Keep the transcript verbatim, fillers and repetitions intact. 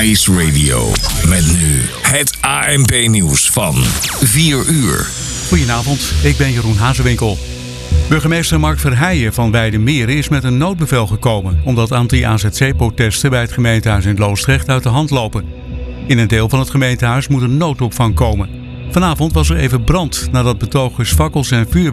Ice Radio. Met nu het A N P-nieuws van vier uur. Goedenavond, ik ben Jeroen Hazewinkel. Burgemeester Mark Verheijen van Weijdermeren is met een noodbevel gekomen, omdat anti-A Z C-protesten bij het gemeentehuis in Loosdrecht uit de hand lopen. In een deel van het gemeentehuis moet een noodopvang komen. Vanavond was er even brand nadat betogers fakkels en vuur